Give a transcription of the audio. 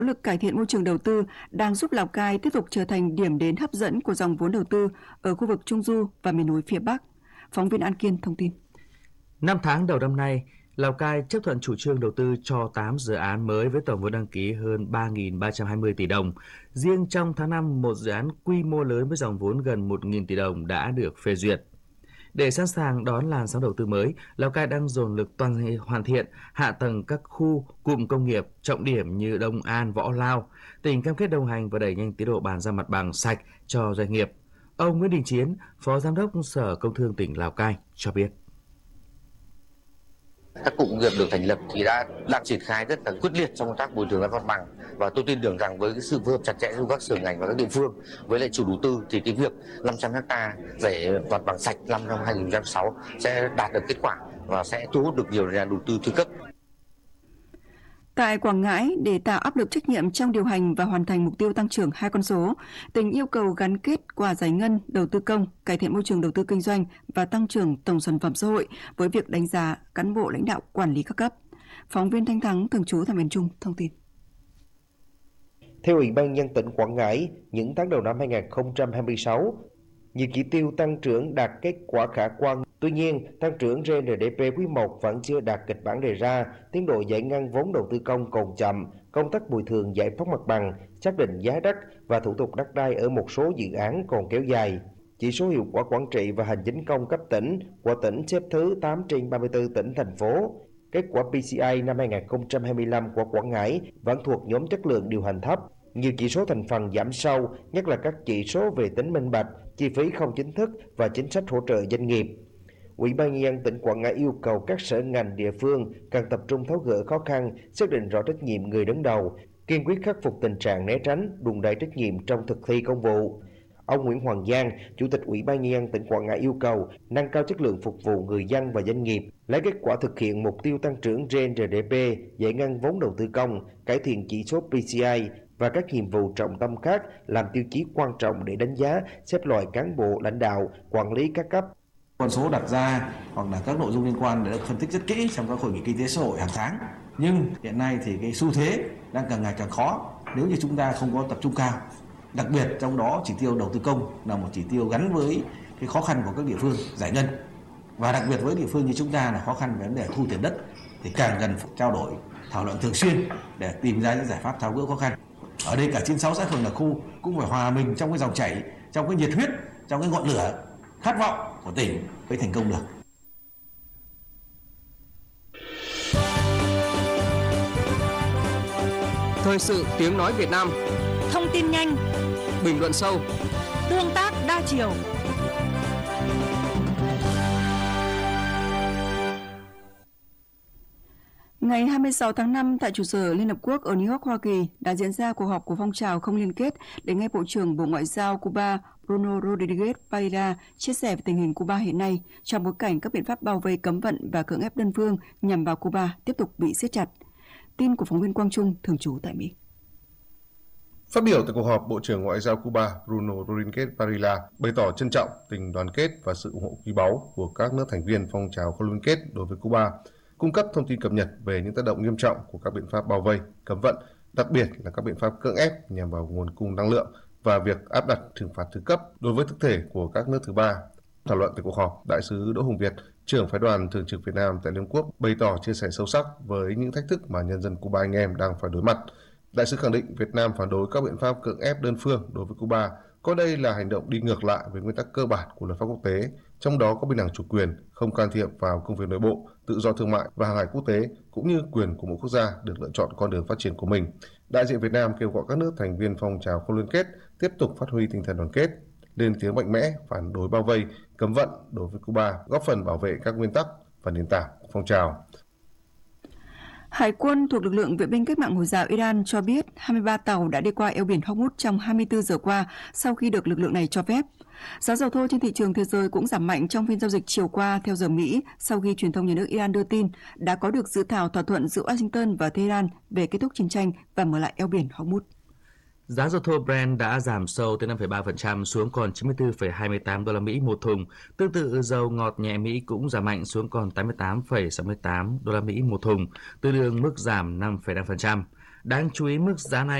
nỗ lực cải thiện môi trường đầu tư đang giúp Lào Cai tiếp tục trở thành điểm đến hấp dẫn của dòng vốn đầu tư ở khu vực Trung Du và miền núi phía Bắc. Phóng viên An Kiên thông tin. 5 tháng đầu năm nay, Lào Cai chấp thuận chủ trương đầu tư cho 8 dự án mới với tổng vốn đăng ký hơn 3.320 tỷ đồng. Riêng trong tháng 5, một dự án quy mô lớn với dòng vốn gần 1.000 tỷ đồng đã được phê duyệt. Để sẵn sàng đón làn sóng đầu tư mới, Lào Cai đang dồn lực toàn hoàn thiện hạ tầng các khu cụm công nghiệp trọng điểm như Đông An, Võ Lao. Tỉnh cam kết đồng hành và đẩy nhanh tiến độ bàn giao mặt bằng sạch cho doanh nghiệp. Ông Nguyễn Đình Chiến, Phó Giám đốc Sở Công Thương tỉnh Lào Cai cho biết. Các cụm công nghiệp được thành lập thì đang triển khai rất là quyết liệt trong công tác bồi thường giải phóng mặt bằng, và tôi tin tưởng rằng với cái sự phối hợp chặt chẽ giữa các sở ngành và các địa phương với lại chủ đầu tư thì cái việc 500 ha giải mặt bằng sạch năm 2016 sẽ đạt được kết quả và sẽ thu hút được nhiều nhà đầu tư thứ cấp. Tại Quảng Ngãi, để tạo áp lực trách nhiệm trong điều hành và hoàn thành mục tiêu tăng trưởng 2 con số, tỉnh yêu cầu gắn kết quả giải ngân, đầu tư công, cải thiện môi trường đầu tư kinh doanh và tăng trưởng tổng sản phẩm xã hội với việc đánh giá cán bộ lãnh đạo quản lý các cấp. Phóng viên Thanh Thắng, thường trú tại miền Trung, thông tin. Theo Ủy ban nhân dân tỉnh Quảng Ngãi, những tháng đầu năm 2026, nhiều chỉ tiêu tăng trưởng đạt kết quả khả quan. Tuy nhiên, tăng trưởng GNDP quý 1 vẫn chưa đạt kịch bản đề ra, tiến độ giải ngân vốn đầu tư công còn chậm, công tác bồi thường giải phóng mặt bằng, xác định giá đất và thủ tục đất đai ở một số dự án còn kéo dài. Chỉ số hiệu quả quản trị và hành chính công cấp tỉnh của tỉnh xếp thứ 8 trên 34 tỉnh, thành phố. Kết quả PCI năm 2025 của Quảng Ngãi vẫn thuộc nhóm chất lượng điều hành thấp. Nhiều chỉ số thành phần giảm sâu, nhất là các chỉ số về tính minh bạch, chi phí không chính thức và chính sách hỗ trợ doanh nghiệp. Ủy ban nhân dân tỉnh Quảng Ngãi yêu cầu các sở ngành địa phương cần tập trung tháo gỡ khó khăn, xác định rõ trách nhiệm người đứng đầu, kiên quyết khắc phục tình trạng né tránh, đùn đẩy trách nhiệm trong thực thi công vụ. Ông Nguyễn Hoàng Giang, Chủ tịch Ủy ban nhân dân tỉnh Quảng Ngãi yêu cầu nâng cao chất lượng phục vụ người dân và doanh nghiệp, lấy kết quả thực hiện mục tiêu tăng trưởng GNDP, giải ngân vốn đầu tư công, cải thiện chỉ số PCI và các nhiệm vụ trọng tâm khác làm tiêu chí quan trọng để đánh giá, xếp loại cán bộ, lãnh đạo, quản lý các cấp. Con số đặt ra hoặc là các nội dung liên quan đã được phân tích rất kỹ trong các hội nghị kinh tế xã hội hàng tháng. Nhưng hiện nay thì cái xu thế đang càng ngày càng khó nếu như chúng ta không có tập trung cao. Đặc biệt trong đó chỉ tiêu đầu tư công là một chỉ tiêu gắn với cái khó khăn của các địa phương giải ngân. Và đặc biệt với địa phương như chúng ta là khó khăn về vấn đề thu tiền đất thì càng cần phải trao đổi, thảo luận thường xuyên để tìm ra những giải pháp tháo gỡ khó khăn. Ở đây cả 96 xã phường là khu cũng phải hòa mình trong cái dòng chảy, trong cái nhiệt huyết, trong cái ngọn lửa khát vọng của tỉnh mới thành công được. Thời sự tiếng nói Việt Nam. Thông tin nhanh, bình luận sâu, tương tác đa chiều. Ngày 26 tháng 5, tại trụ sở Liên Hợp Quốc ở New York, Hoa Kỳ, đã diễn ra cuộc họp của phong trào không liên kết để nghe Bộ trưởng Bộ Ngoại giao Cuba Bruno Rodríguez Parilla chia sẻ về tình hình Cuba hiện nay trong bối cảnh các biện pháp bao vây, cấm vận và cưỡng ép đơn phương nhằm vào Cuba tiếp tục bị siết chặt. Tin của phóng viên Quang Trung, thường trú tại Mỹ. Phát biểu tại cuộc họp, Bộ trưởng Ngoại giao Cuba Bruno Rodríguez Parilla bày tỏ trân trọng tình đoàn kết và sự ủng hộ quý báu của các nước thành viên phong trào không liên kết đối với Cuba, cung cấp thông tin cập nhật về những tác động nghiêm trọng của các biện pháp bao vây, cấm vận, đặc biệt là các biện pháp cưỡng ép nhằm vào nguồn cung năng lượng và việc áp đặt trừng phạt thứ cấp đối với thực thể của các nước thứ ba. Thảo luận tại cuộc họp, Đại sứ Đỗ Hùng Việt, trưởng phái đoàn thường trực Việt Nam tại Liên Hợp Quốc bày tỏ chia sẻ sâu sắc với những thách thức mà nhân dân Cuba anh em đang phải đối mặt. Đại sứ khẳng định Việt Nam phản đối các biện pháp cưỡng ép đơn phương đối với Cuba, coi đây là hành động đi ngược lại với nguyên tắc cơ bản của luật pháp quốc tế, trong đó có bình đẳng chủ quyền, không can thiệp vào công việc nội bộ, tự do thương mại và hàng hải quốc tế, cũng như quyền của mỗi quốc gia được lựa chọn con đường phát triển của mình. Đại diện Việt Nam kêu gọi các nước thành viên phong trào không liên kết tiếp tục phát huy tinh thần đoàn kết, lên tiếng mạnh mẽ phản đối bao vây, cấm vận đối với Cuba, góp phần bảo vệ các nguyên tắc và nền tảng của phong trào. Hải quân thuộc lực lượng vệ binh cách mạng Hồi giáo Iran cho biết 23 tàu đã đi qua eo biển Hormuz trong 24 giờ qua sau khi được lực lượng này cho phép. Giá dầu thô trên thị trường thế giới cũng giảm mạnh trong phiên giao dịch chiều qua theo giờ Mỹ sau khi truyền thông nhà nước Iran đưa tin đã có được dự thảo thỏa thuận giữa Washington và Tehran về kết thúc chiến tranh và mở lại eo biển Hormuz. Giá dầu thô Brent đã giảm sâu tới 5,3% xuống còn 94,28 đô la Mỹ một thùng. Tương tự, dầu ngọt nhẹ Mỹ cũng giảm mạnh xuống còn 88,68 đô la Mỹ một thùng, tương đương mức giảm 5,5%. Đáng chú ý mức giá này